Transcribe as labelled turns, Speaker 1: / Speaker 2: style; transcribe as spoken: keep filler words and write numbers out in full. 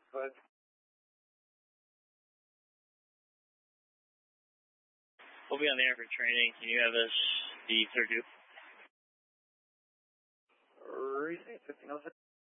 Speaker 1: But
Speaker 2: we'll be on the air for training. Can you have us the third due?
Speaker 1: Receive fifteen oh six.